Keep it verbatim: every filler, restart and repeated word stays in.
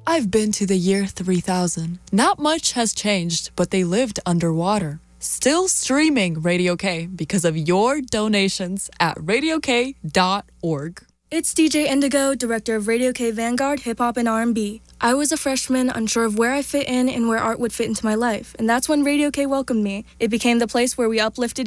I've been to the year three thousand. Not much has changed, but they lived underwater. Still streaming Radio K because of your donations at radio k dot org. It's D J Indigo, director of Radio K Vanguard, Hip Hop and R and B. I was a freshman, unsure of where I fit in and where art would fit into my life, and that's when Radio K welcomed me. It became the place where we uplifted